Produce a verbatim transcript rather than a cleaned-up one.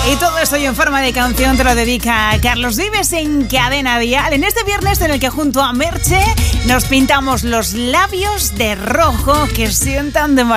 Y todo esto en forma de canción te lo dedica Carlos Vives en Cadena Dial. En este viernes en el que junto a Merche nos pintamos los labios de rojo que sientan de maravilla.